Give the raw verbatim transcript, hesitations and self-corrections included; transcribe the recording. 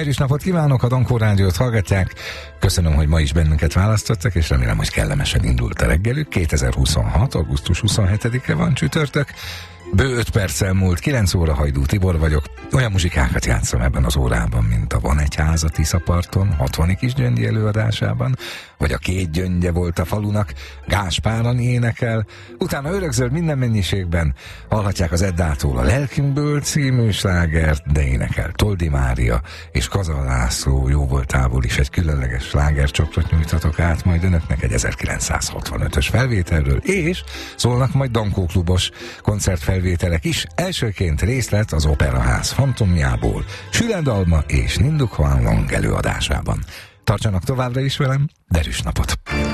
Derűs napot kívánok, a Dankó Rádiót hallgatják. Köszönöm, hogy ma is bennünket választottak, és remélem, hogy kellemesen indult a reggelük. kétezer-huszonhat. augusztus huszonhetedike van, csütörtök. Bő öt perccel múlt, kilenc óra, Hajdú Tibor vagyok. Olyan muzsikákat játszom ebben az órában, mint a Van egy ház a Tiszaparton, hatvani kis gyöngyi előadásában, vagy a Két gyöngye volt a falunak, Gáspáran énekel, utána Örökzöld minden mennyiségben hallhatják az Eddától a Lelkünkből című slágert, de énekel Toldi Mária és Kazal László jóvoltából is egy különleges slágercsokrot nyújtatok át majd önöknek egy ezerkilencszázhatvanötös felvételről, és szólnak majd Dankó klubos koncertfelvételek is. Elsőként részlet az Operaház fantomjából, Sülendalma és Ninduk Van Long előadásában. Tartsanak továbbra is velem, derűs napot!